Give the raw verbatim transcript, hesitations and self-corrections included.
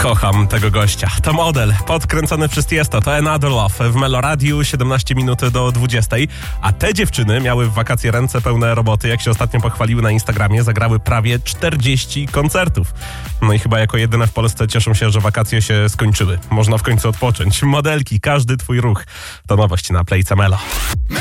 Kocham tego gościa. To model, podkręcony przez Tiesto, to Another Love w Meloradiu, siedemnaście minut do dwudziestej. A te dziewczyny miały w wakacje ręce pełne roboty, jak się ostatnio pochwaliły na Instagramie, zagrały prawie czterdzieści koncertów. No i chyba jako jedyne w Polsce cieszą się, że wakacje się skończyły. Można w końcu odpocząć. Modelki, każdy twój ruch. To nowość na Playce Melo.